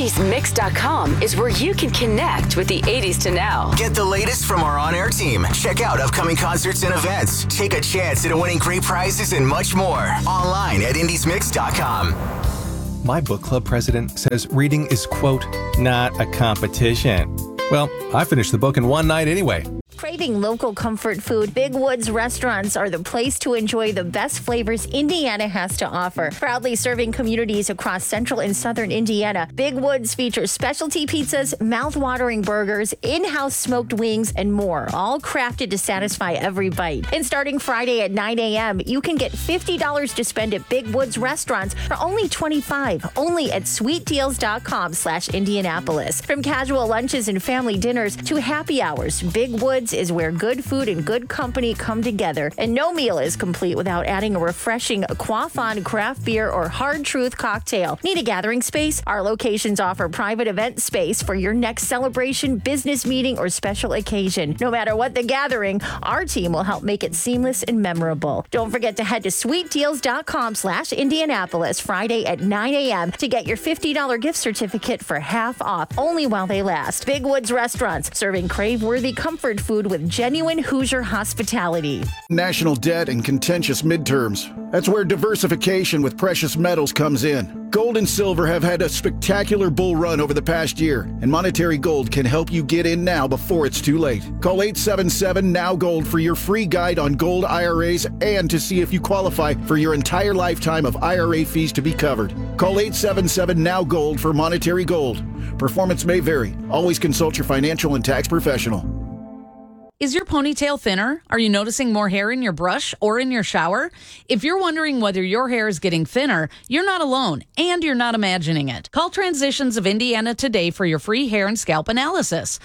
IndiesMix.com is where you can connect with the 80s to now. Get the latest from our on-air team. Check out upcoming concerts and events. Take a chance at winning great prizes and much more. Online at IndiesMix.com. My book club president says reading is, quote, not a competition. Well, I finished the book in one night anyway. Craving local comfort food, Big Woods restaurants are the place to enjoy the best flavors Indiana has to offer. Proudly serving communities across central and southern Indiana, Big Woods features specialty pizzas, mouth-watering burgers, in-house smoked wings, and more, all crafted to satisfy every bite. And starting Friday at 9 a.m., you can get $50 to spend at Big Woods restaurants for only $25, only at sweetdeals.com/Indianapolis. From casual lunches and family dinners to happy hours, Big Woods is where good food and good company come together, and no meal is complete without adding a refreshing Quaffon craft beer or Hard Truth cocktail. Need a gathering space? Our locations offer private event space for your next celebration, business meeting, or special occasion. No matter what the gathering, our team will help make it seamless and memorable. Don't forget to head to sweetdeals.com/Indianapolis Friday at 9 a.m. to get your $50 gift certificate for half off, only while they last. Big Woods Restaurants, serving crave-worthy comfort food with genuine Hoosier hospitality. National debt and contentious midterms. That's where diversification with precious metals comes in. Gold and silver have had a spectacular bull run over the past year, and Monetary Gold can help you get in now before it's too late. Call 877-NOW-GOLD for your free guide on gold IRAs and to see if you qualify for your entire lifetime of IRA fees to be covered. Call 877-NOW-GOLD for Monetary Gold. Performance may vary. Always consult your financial and tax professional. Is your ponytail thinner? Are you noticing more hair in your brush or in your shower? If you're wondering whether your hair is getting thinner, you're not alone, and you're not imagining it. Call Transitions of Indiana today for your free hair and scalp analysis.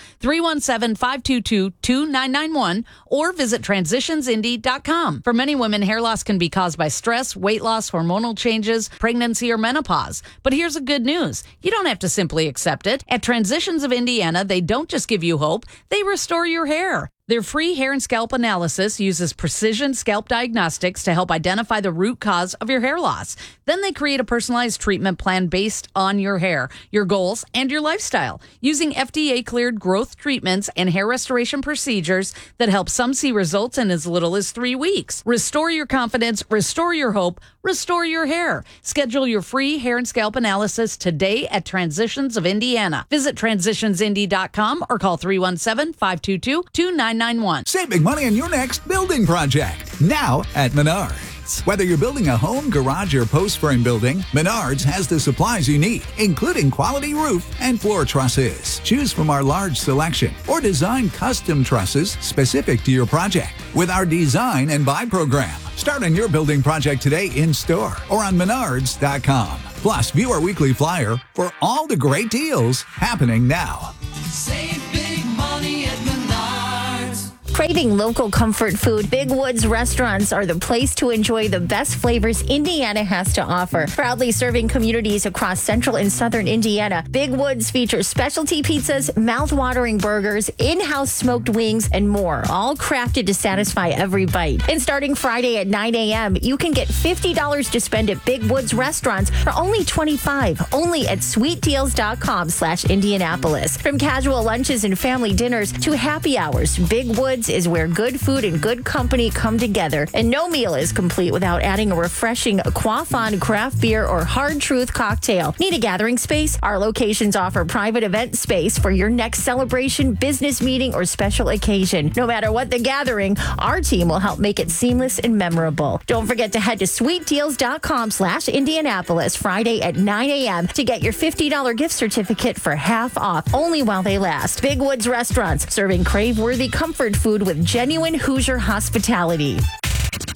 317-522-2991 or visit transitionsindy.com. For many women, hair loss can be caused by stress, weight loss, hormonal changes, pregnancy, or menopause. But here's the good news. You don't have to simply accept it. At Transitions of Indiana, they don't just give you hope, they restore your hair. Their free hair and scalp analysis uses precision scalp diagnostics to help identify the root cause of your hair loss. Then they create a personalized treatment plan based on your hair, your goals, and your lifestyle, using FDA-cleared growth treatments and hair restoration procedures that help some see results in as little as 3 weeks. Restore your confidence, restore your hope, restore your hair. Schedule your free hair and scalp analysis today at Transitions of Indiana. Visit transitionsindy.com or call 317-522-2991. Save big money on your next building project now at Menards. Whether you're building a home, garage, or post frame building, Menards has the supplies you need, including quality roof and floor trusses. Choose from our large selection or design custom trusses specific to your project with our Design and Buy program. Start on your building project today in store or on Menards.com. Plus, view our weekly flyer for all the great deals happening now. Save big money at Menards. Craving local comfort food, Big Woods restaurants are the place to enjoy the best flavors Indiana has to offer. Proudly serving communities across central and southern Indiana, Big Woods features specialty pizzas, mouth-watering burgers, in-house smoked wings, and more, all crafted to satisfy every bite. And starting Friday at 9 a.m., you can get $50 to spend at Big Woods restaurants for only $25, only at sweetdeals.com/Indianapolis. From casual lunches and family dinners to happy hours, Big Woods is where good food and good company come together, and no meal is complete without adding a refreshing Quaffon craft beer or Hard Truth cocktail. Need a gathering space? Our locations offer private event space for your next celebration, business meeting, or special occasion. No matter what the gathering, our team will help make it seamless and memorable. Don't forget to head to sweetdeals.com/Indianapolis Friday at 9 a.m. to get your $50 gift certificate for half off, only while they last. Big Woods Restaurants, serving crave-worthy comfort food with genuine Hoosier hospitality.